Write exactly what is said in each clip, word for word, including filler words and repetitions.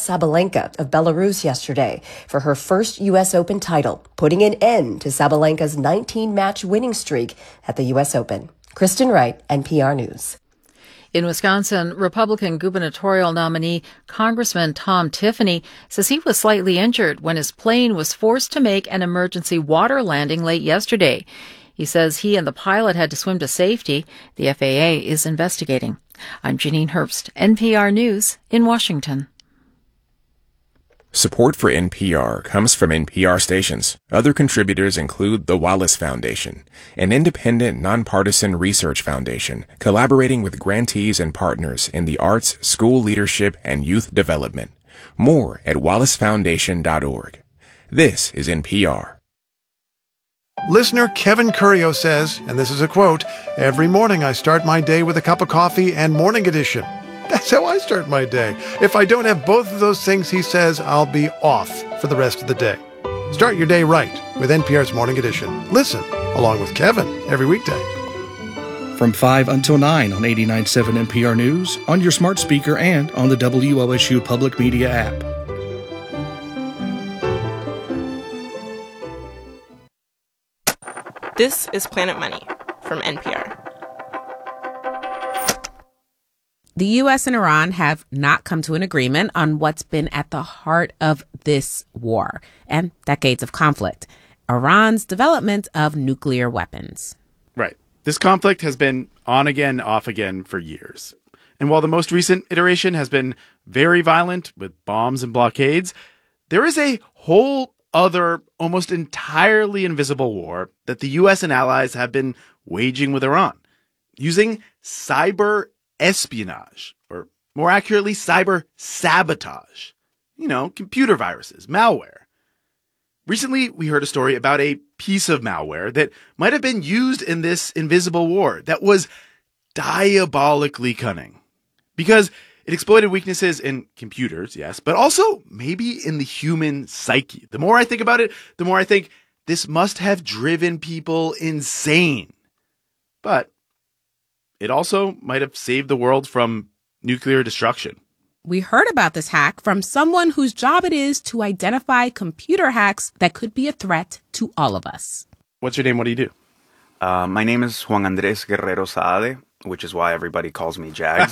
Sabalenka of Belarus yesterday for her first U S Open title, putting an end to Sabalenka's nineteen-match winning streak at the U S Open. Kristen Wright, N P R News. In Wisconsin, Republican gubernatorial nominee Congressman Tom Tiffany says he was slightly injured when his plane was forced to make an emergency water landing late yesterday. He says he and the pilot had to swim to safety. The F A A is investigating. I'm Janine Herbst, N P R News in Washington. Support for N P R comes from N P R stations. Other contributors include the Wallace Foundation, an independent, nonpartisan research foundation collaborating with grantees and partners in the arts, school leadership, and youth development. More at wallace foundation dot org. This is N P R. Listener Kevin Curio says, and this is a quote, "Every morning I start my day with a cup of coffee and Morning Edition. That's how I start my day. If I don't have both of those things, he says, I'll be off for the rest of the day." Start your day right with N P R's Morning Edition. Listen, along with Kevin, every weekday. From five until nine on eighty-nine point seven N P R News, on your smart speaker, and on the W O S U Public Media app. This is Planet Money from N P R. The U S and Iran have not come to an agreement on what's been at the heart of this war and decades of conflict: Iran's development of nuclear weapons. Right. This conflict has been on again, off again for years. And while the most recent iteration has been very violent with bombs and blockades, there is a whole other, almost entirely invisible war that the U S and allies have been waging with Iran, using cyber espionage, or more accurately, cyber sabotage. You know, computer viruses, malware. Recently, we heard a story about a piece of malware that might have been used in this invisible war that was diabolically cunning. Because it exploited weaknesses in computers, yes, but also maybe in the human psyche. The more I think about it, the more I think this must have driven people insane. But it also might have saved the world from nuclear destruction. We heard about this hack from someone whose job it is to identify computer hacks that could be a threat to all of us. What's your name? What do you do? Uh, my name is Juan Andres Guerrero Saade, which is why everybody calls me Jags.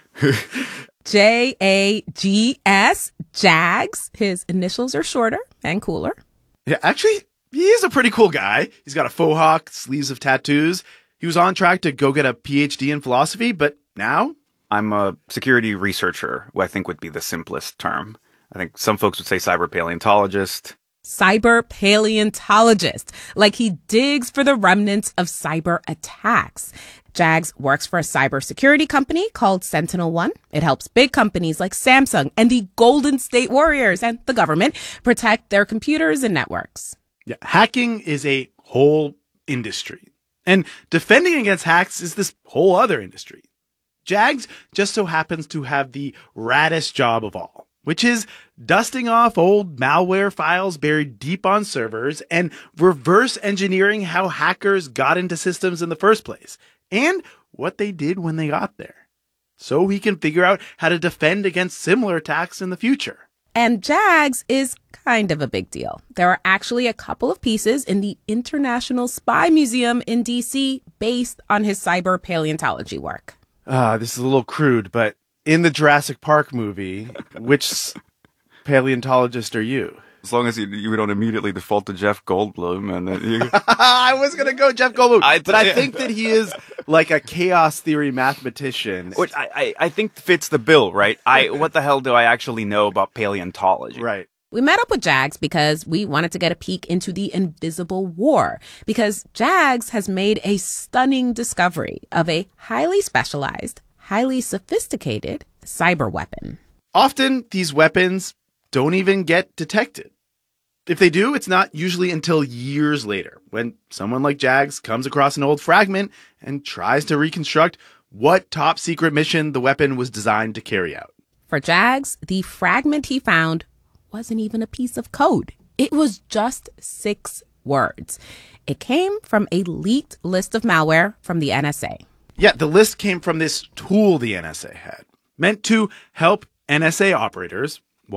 J A G S, Jags. His initials are shorter and cooler. Yeah, actually, he is a pretty cool guy. He's got a faux hawk, sleeves of tattoos. He was on track to go get a P H D in philosophy, but now? I'm a security researcher, who I think would be the simplest term. I think some folks would say cyber paleontologist. Cyber paleontologist, like he digs for the remnants of cyber attacks. Jags works for a cybersecurity company called Sentinel One. It helps big companies like Samsung and the Golden State Warriors and the government protect their computers and networks. Yeah, hacking is a whole industry. And defending against hacks is this whole other industry. Jags just so happens to have the raddest job of all, which is dusting off old malware files buried deep on servers and reverse engineering how hackers got into systems in the first place and what they did when they got there, so he can figure out how to defend against similar attacks in the future. And Jags is kind of a big deal. There are actually a couple of pieces in the International Spy Museum in D C based on his cyber paleontology work. Ah, uh, this is a little crude, but in the Jurassic Park movie, which paleontologist are you? As long as you, you don't immediately default to Jeff Goldblum. and then you... I was going to go Jeff Goldblum, I, but I think that he is like a chaos theory mathematician. Which I, I, I think fits the bill, right? I What the hell do I actually know about paleontology? Right. We met up with Jags because we wanted to get a peek into the invisible war, because Jags has made a stunning discovery of a highly specialized, highly sophisticated cyber weapon. Often these weapons don't even get detected. If they do, it's not usually until years later, when someone like Jags comes across an old fragment and tries to reconstruct what top secret mission the weapon was designed to carry out. For Jags, the fragment he found wasn't even a piece of code. It was just six words. It came from a leaked list of malware from the N S A. Yeah, the list came from this tool the N S A had, meant to help N S A operators